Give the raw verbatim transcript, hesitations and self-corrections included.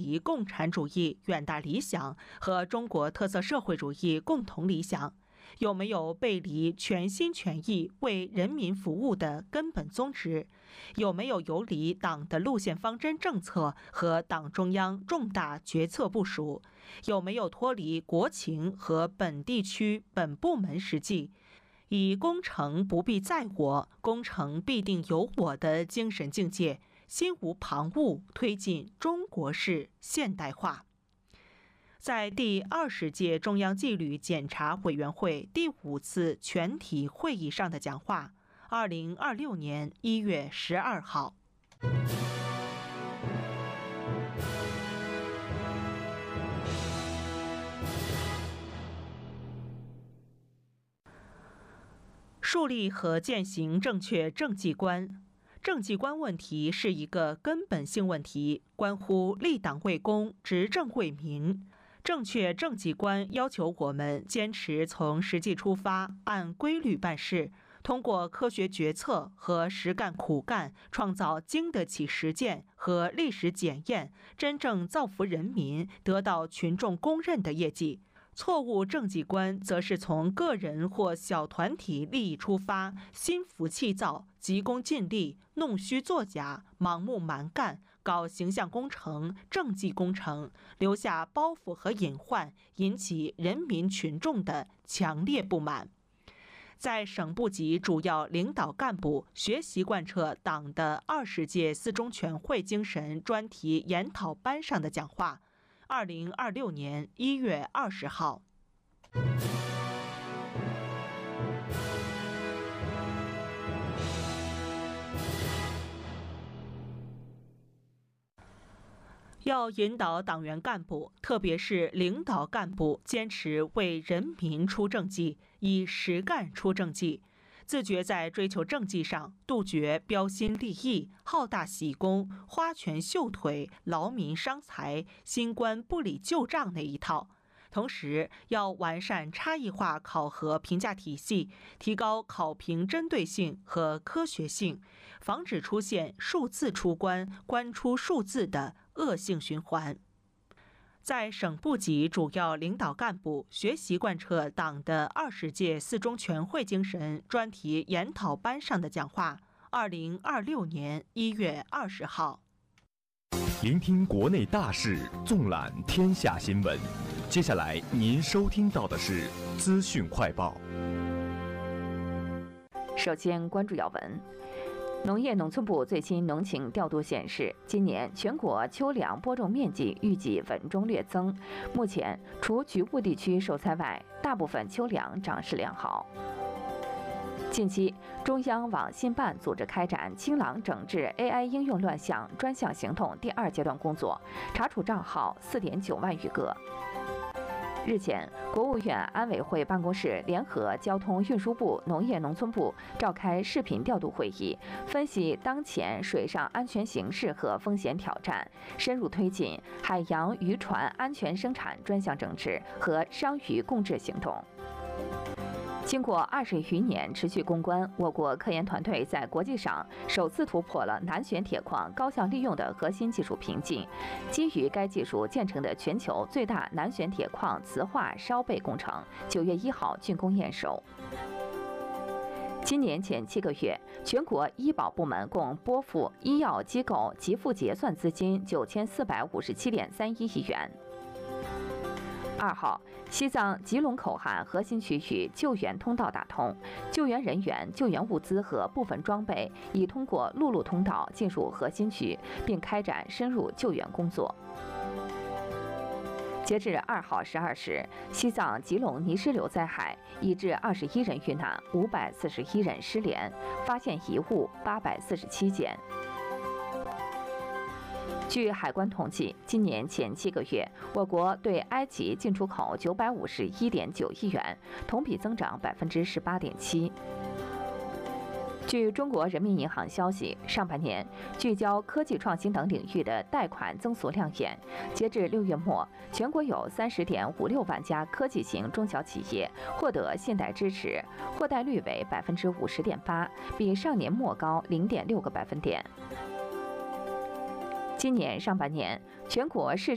离共产主义远大理想和中国特色社会主义共同理想？有没有背离全心全意为人民服务的根本宗旨？有没有游离党的路线方针政策和党中央重大决策部署？有没有脱离国情和本地区本部门实际，以功成不必在我，功成必定有我的精神境界，心无旁骛，推进中国式现代化？在第二十届中央纪律检查委员会第五次全体会议上的讲话，二零二六年一月十二号。树立和践行正确政绩观。政绩观问题是一个根本性问题，关乎立党为公、执政为民。正确政绩观要求我们坚持从实际出发，按规律办事，通过科学决策和实干苦干，创造经得起实践和历史检验、真正造福人民、得到群众公认的业绩。错误政绩观则是从个人或小团体利益出发，心浮气躁、急功近利、弄虚作假、盲目蛮干，搞形象工程、政绩工程，留下包袱和隐患，引起人民群众的强烈不满。在省部级主要领导干部学习贯彻党的二十届四中全会精神专题研讨班上的讲话，二零二六年一月二十号。要引导党员干部，特别是领导干部，坚持为人民出政绩，以实干出政绩，自觉在追求政绩上杜绝标新立异、好大喜功、花拳绣腿、劳民伤财、新官不理旧账那一套。同时，要完善差异化考核评价体系，提高考评针对性和科学性，防止出现数字出关、关出数字的恶性循环。在省部级主要领导干部学习贯彻党的二十届四中全会精神专题研讨班上的讲话，二零二六年一月二十号。 聆听国内大事，纵览天下新闻。接下来您收听到的是资讯快报。 首先关注要闻。农业农村部最新农情调度显示，今年全国秋粮播种面积预计稳中略增。目前，除局部地区受灾外，大部分秋粮长势良好。近期，中央网信办组织开展清朗整治 A I 应用乱象专项行动第二阶段工作，查处账号四点九万余个。日前，国务院安委会办公室联合交通运输部、农业农村部召开视频调度会议，分析当前水上安全形势和风险挑战，深入推进海洋渔船安全生产专项整治和商渔共治行动。经过二十余年持续攻关，我国科研团队在国际上首次突破了南旋铁矿高效利用的核心技术瓶颈。基于该技术建成的全球最大南旋铁矿磁化烧焙工程，九月一号竣工验收。今年前七个月，全国医保部门共拨付医药机构给付结算资金九千四百五十七点三一亿元。二号，西藏吉隆口岸核心区域救援通道打通，救援人员、救援物资和部分装备已通过陆路通道进入核心区，并开展深入救援工作。截至二号十二时，西藏吉隆泥石流灾害已致二十一人遇难，五百四十一人失联，发现遗物八百四十七件。据海关统计，今年前七个月，我国对埃及进出口九百五十一点九亿元，同比增长百分之十八点七。据中国人民银行消息，上半年聚焦科技创新等领域的贷款增速亮眼。截至六月末，全国有三十点五六万家科技型中小企业获得信贷支持，获贷率为百分之五十点八，比上年末高零点六个百分点。今年上半年，全国市